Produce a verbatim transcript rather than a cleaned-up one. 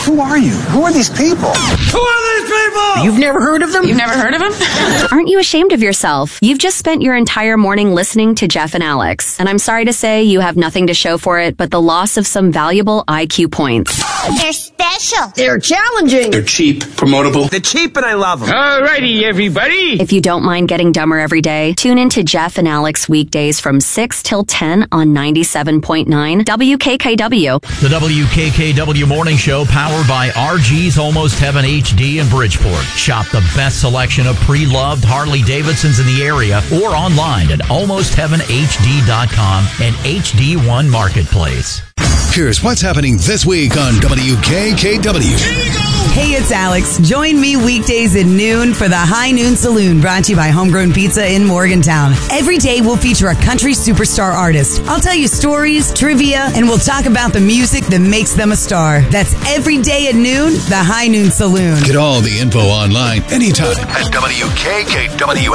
Who are you? Who are these people? Who are these people? You've never heard of them? You've never heard of them? Aren't you ashamed of yourself? You've just spent your entire morning listening to Jeff and Alex, and I'm sorry to say you have nothing to show for it but the loss of some valuable I Q points. They're special. They're challenging. They're cheap, promotable. They're cheap and I love them. Alrighty, everybody. If you don't mind getting dumber every day, tune in to Jeff and Alex weekdays from six till ten on ninety-seven point nine W K K W. The W K K W Morning Show, powered by R G's Almost Heaven H D in Bridgeport. Shop the best selection of pre-loved Harley-Davidsons in the area or online at almost heaven H D dot com and H D one Marketplace. Here's what's happening this week on W K K W. Hey, it's Alex. Join me weekdays at noon for the High Noon Saloon, brought to you by Homegrown Pizza in Morgantown. Every day we'll feature a country superstar artist. I'll tell you stories, trivia, and we'll talk about the music that makes them a star. That's every day at noon, the High Noon Saloon. Get all the info online anytime at W K K W